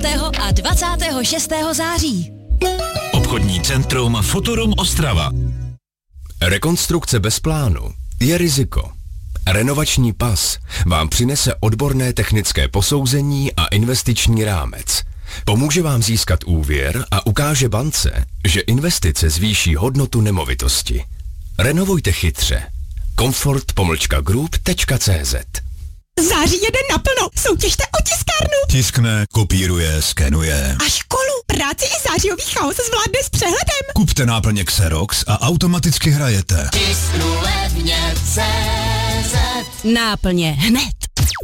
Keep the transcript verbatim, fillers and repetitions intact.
dvacátého a dvacátého šestého září. Obchodní centrum Futurum Ostrava. Rekonstrukce bez plánu je riziko. Renovační pas vám přinese odborné technické posouzení a investiční rámec. Pomůže vám získat úvěr a ukáže bance, že investice zvýší hodnotu nemovitosti. Renovujte chytře. Comfort pomlčka group tečka cé zet. Září jede naplno. Soutěžte o tiskárnu. Tiskne, kopíruje, skenuje. A školu, práci i zářijový chaos zvládne s přehledem. Kupte náplně Xerox a automaticky hrajete. Tisknu levně cé zet. Náplně hned.